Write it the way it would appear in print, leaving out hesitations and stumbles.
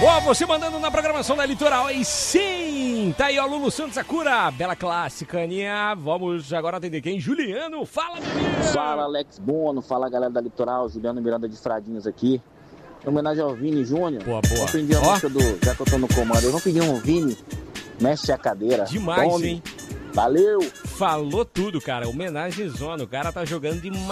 Ó, você mandando na programação da Litoral, e sim! Tá aí, ó, Lulu Santos Sakura, bela clássica, Aninha. Vamos agora atender quem? Juliano, fala, menino! Fala, Alex Bono, fala, galera da Litoral, Juliano Miranda de Fradinhos aqui. Em homenagem ao Vini Júnior. Boa. Vou pedir a música do... Já que eu tô no comando, eu vou pedir um Vini, mexe a cadeira. Demais, Tome. hein? Valeu! Falou tudo, cara, homenagem zona, o cara tá jogando demais.